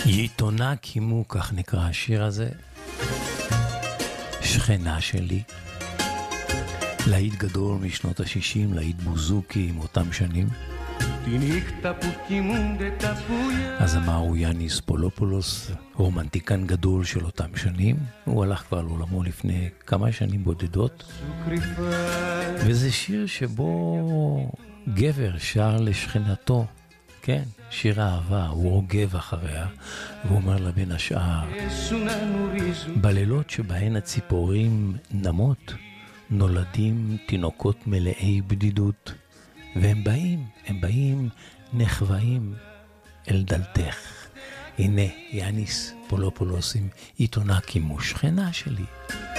יתונה קימו, כך נקרא השיר הזה. שכנה שלי. להיט גדול משנות ה-60, להיט בוזוקי עם אותם שנים. הזמר הוא יאניס פולופולוס, רומנטיקן גדול של אותם שנים. הוא הלך כבר לעולמו לפני כמה שנים בודדות. וזה שיר שבו גבר שר לשכנתו, כן, שיר אהבה, הוא רוגב אחריה, והוא אומר לה בין השאר, בלילות שבהן הציפורים נמות, נולדים תינוקות מלאי בדידות, והם באים נחוואים אל דלתך. הנה יאניס פולופולוס עם עיתונה קימו, שכנה שלי.